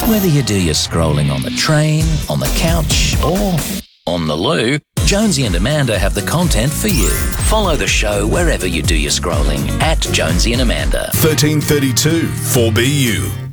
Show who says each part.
Speaker 1: Whether you do your scrolling on the train, on the couch, or on the loo, Jonesy and Amanda have the content for you. Follow the show wherever you do your scrolling at Jonesy and Amanda.
Speaker 2: 1332 4BU.